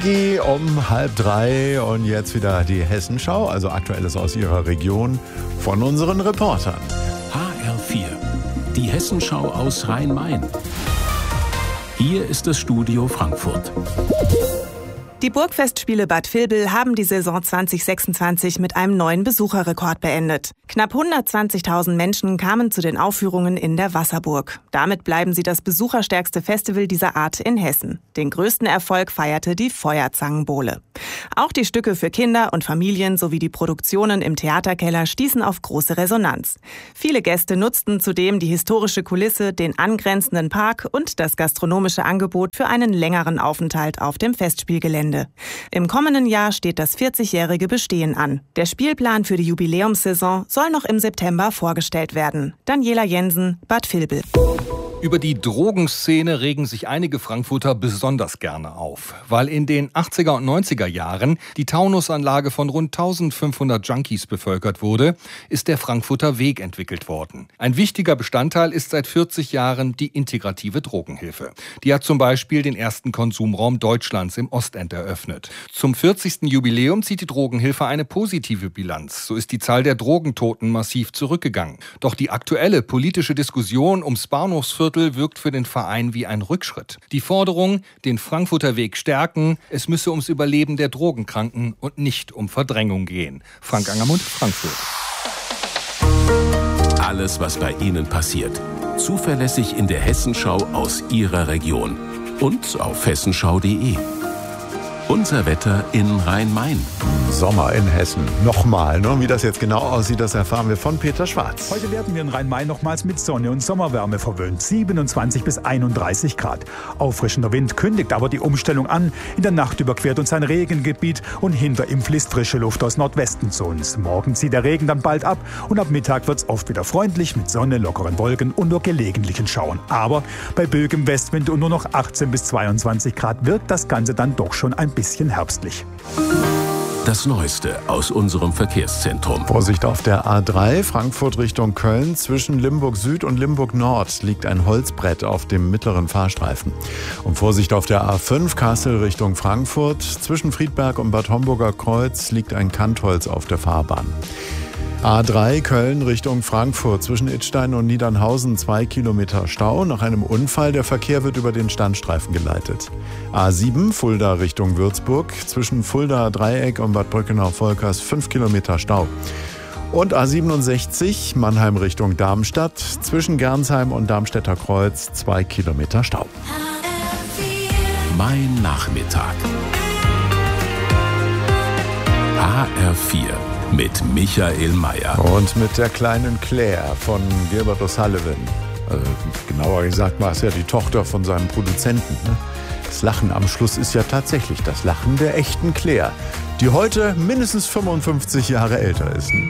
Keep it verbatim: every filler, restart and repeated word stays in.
Um halb drei und jetzt wieder die Hessenschau, also Aktuelles aus Ihrer Region von unseren Reportern. H R vier, die Hessenschau aus Rhein-Main. Hier ist das Studio Frankfurt. Die Burgfestspiele Bad Vilbel haben die Saison zwanzig sechsundzwanzig mit einem neuen Besucherrekord beendet. Knapp hundertzwanzigtausend Menschen kamen zu den Aufführungen in der Wasserburg. Damit bleiben sie das besucherstärkste Festival dieser Art in Hessen. Den größten Erfolg feierte die Feuerzangenbowle. Auch die Stücke für Kinder und Familien sowie die Produktionen im Theaterkeller stießen auf große Resonanz. Viele Gäste nutzten zudem die historische Kulisse, den angrenzenden Park und das gastronomische Angebot für einen längeren Aufenthalt auf dem Festspielgelände. Im kommenden Jahr steht das vierzigjährige Bestehen an. Der Spielplan für die Jubiläumssaison soll noch im September vorgestellt werden. Daniela Jensen, Bad Vilbel. Über die Drogenszene regen sich einige Frankfurter besonders gerne auf, weil in den achtziger und neunziger Jahren die Taunusanlage von rund eintausendfünfhundert Junkies bevölkert wurde, ist der Frankfurter Weg entwickelt worden. Ein wichtiger Bestandteil ist seit vierzig Jahren die integrative Drogenhilfe. Die hat zum Beispiel den ersten Konsumraum Deutschlands im Ostend eröffnet. Zum vierzigsten Jubiläum zieht die Drogenhilfe eine positive Bilanz. So ist die Zahl der Drogentoten massiv zurückgegangen. Doch die aktuelle politische Diskussion ums Bahnhofsviertel wirkt für den Verein wie ein Rückschritt. Die Forderung, den Frankfurter Weg stärken, es müsse ums Überleben der Drogenkranken und nicht um Verdrängung gehen. Frank Angermund, Frankfurt. Alles, was bei Ihnen passiert, zuverlässig in der Hessenschau aus Ihrer Region und auf hessenschau punkt de. Unser Wetter in Rhein-Main. Sommer in Hessen. Nochmal. Ne? Wie das jetzt genau aussieht, das erfahren wir von Peter Schwarz. Heute werden wir in Rhein-Main nochmals mit Sonne und Sommerwärme verwöhnt. siebenundzwanzig bis einunddreißig Grad. Auffrischender Wind kündigt aber die Umstellung an. In der Nacht überquert uns ein Regengebiet und hinter ihm fließt frische Luft aus Nordwesten zu uns. Morgen zieht der Regen dann bald ab und ab Mittag wird es oft wieder freundlich mit Sonne, lockeren Wolken und nur gelegentlichen Schauern. Aber bei böigem Westwind und nur noch achtzehn bis zweiundzwanzig Grad wirkt das Ganze dann doch schon ein bisschen herbstlich. Das Neueste aus unserem Verkehrszentrum. Vorsicht auf der A drei, Frankfurt Richtung Köln. Zwischen Limburg Süd und Limburg Nord liegt ein Holzbrett auf dem mittleren Fahrstreifen. Und Vorsicht auf der A fünf, Kassel Richtung Frankfurt. Zwischen Friedberg und Bad Homburger Kreuz liegt ein Kantholz auf der Fahrbahn. A drei, Köln Richtung Frankfurt. Zwischen Idstein und Niedernhausen zwei Kilometer Stau. Nach einem Unfall, der Verkehr wird über den Standstreifen geleitet. A sieben, Fulda Richtung Würzburg. Zwischen Fulda Dreieck und Bad Brückenau-Volkers fünf Kilometer Stau. Und A siebenundsechzig, Mannheim Richtung Darmstadt. Zwischen Gernsheim und Darmstädter Kreuz zwei Kilometer Stau. Mein Nachmittag. H R vier. Mit Michael Mayer. Und mit der kleinen Claire von Gilbert O'Sullivan. Also, genauer gesagt war es ja die Tochter von seinem Produzenten. Ne? Das Lachen am Schluss ist ja tatsächlich das Lachen der echten Claire, die heute mindestens fünfundfünfzig Jahre älter ist. Ne?